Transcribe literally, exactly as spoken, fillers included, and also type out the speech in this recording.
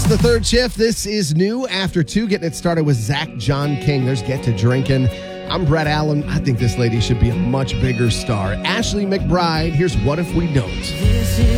It's the third shift. This is new after two. Getting it started with Zach John King. There's Get to Drinking. I'm Brett Allen. I think this lady should be a much bigger star. Ashley McBride. Here's What If We Don't.